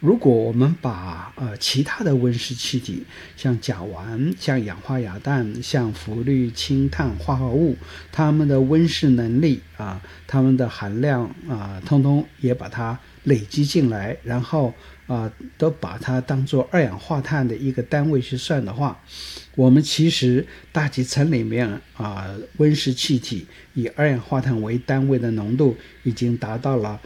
如果我们把其他的温室气体，像甲烷、像氧化亚氮、像氟氯氢碳化合物，它们的温室能力它们的含量通通也把它累积进来，然后都把它当作二氧化碳的一个单位去算的话，我们其实大气层里面温室气体以二氧化碳为单位的浓度已经达到了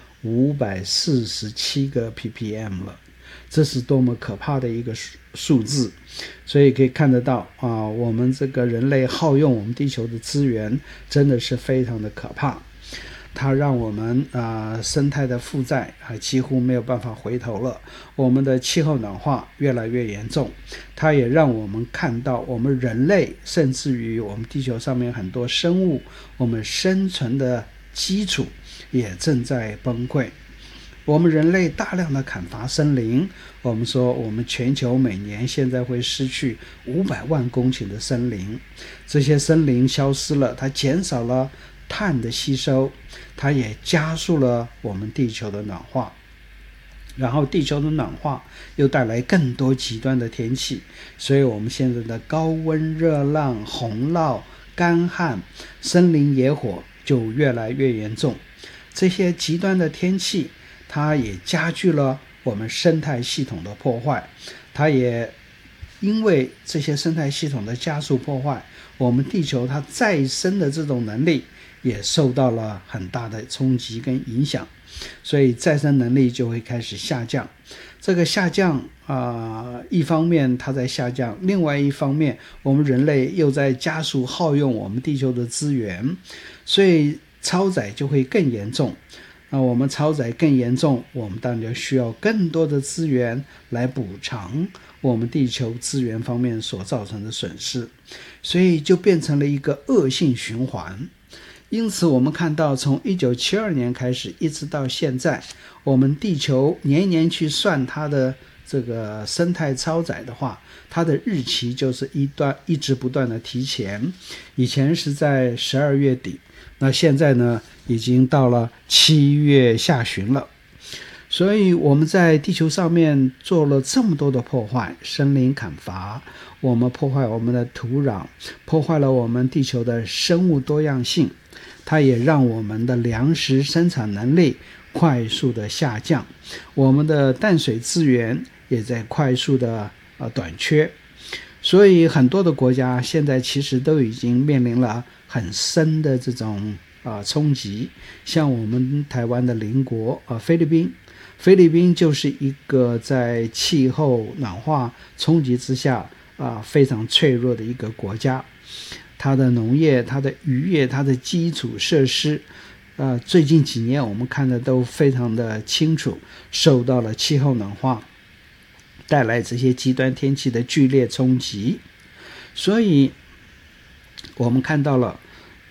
547个 ppm 了，这是多么可怕的一个数字。所以可以看得到我们这个人类耗用我们地球的资源真的是非常的可怕，它让我们生态的负债几乎没有办法回头了，我们的气候暖化越来越严重，它也让我们看到我们人类甚至于我们地球上面很多生物，我们生存的基础也正在崩溃。我们人类大量的砍伐森林，我们说我们全球每年现在会失去500万公顷的森林，这些森林消失了，它减少了碳的吸收，它也加速了我们地球的暖化，然后地球的暖化又带来更多极端的天气，所以我们现在的高温、热浪、洪涝、干旱、森林野火就越来越严重。这些极端的天气它也加剧了我们生态系统的破坏，它也因为这些生态系统的加速破坏，我们地球它再生的这种能力也受到了很大的冲击跟影响，所以再生能力就会开始下降。这个下降一方面它在下降，另外一方面我们人类又在加速耗用我们地球的资源，所以超载就会更严重。那我们超载更严重，我们当然就需要更多的资源来补偿我们地球资源方面所造成的损失，所以就变成了一个恶性循环。因此我们看到从1972年开始一直到现在，我们地球年年去算它的这个生态超载的话，它的日期就是一直不断的提前。以前是在12月底，那现在呢已经到了7月下旬了。所以我们在地球上面做了这么多的破坏，森林砍伐，我们破坏我们的土壤，破坏了我们地球的生物多样性，它也让我们的粮食生产能力快速的下降，我们的淡水资源也在快速的短缺。所以很多的国家现在其实都已经面临了很深的这种冲击，像我们台湾的邻国菲律宾就是一个在气候暖化冲击之下非常脆弱的一个国家，它的农业、它的渔业、它的基础设施最近几年我们看的都非常的清楚，受到了气候暖化带来这些极端天气的剧烈冲击。所以我们看到了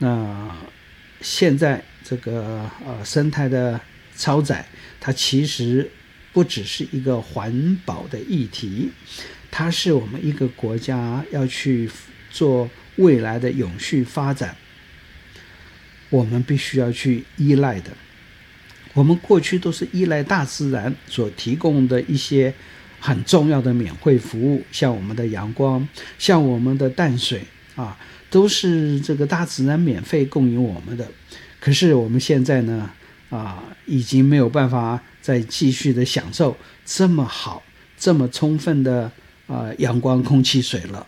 现在这个生态的超载，它其实不只是一个环保的议题，它是我们一个国家要去做未来的永续发展我们必须要去依赖的。我们过去都是依赖大自然所提供的一些很重要的免费服务，像我们的阳光，像我们的淡水都是这个大自然免费供应我们的。可是我们现在呢已经没有办法再继续的享受这么好这么充分的阳光空气水了。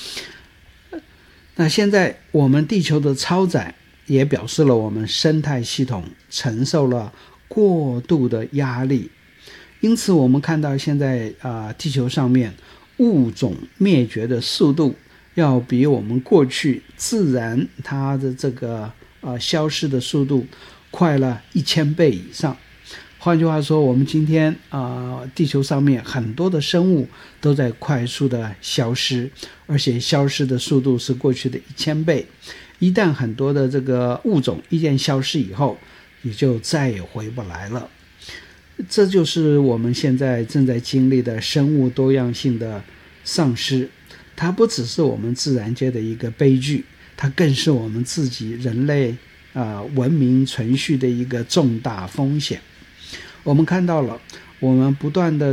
那现在我们地球的超载也表示了我们生态系统承受了过度的压力，因此我们看到现在地球上面物种灭绝的速度要比我们过去自然它的这个消失的速度快了1000倍以上。换句话说，我们今天地球上面很多的生物都在快速的消失，而且消失的速度是过去的1000倍。一旦很多的这个物种一旦消失以后，也就再也回不来了。这就是我们现在正在经历的生物多样性的丧失，它不只是我们自然界的一个悲剧，它更是我们自己人类文明存续的一个重大风险。我们看到了我们不断的